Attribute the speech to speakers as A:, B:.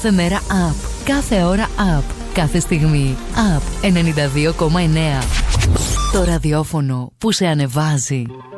A: Κάθε μέρα up. Κάθε ώρα up. Κάθε στιγμή up. 92,9. Το ραδιόφωνο που σε ανεβάζει.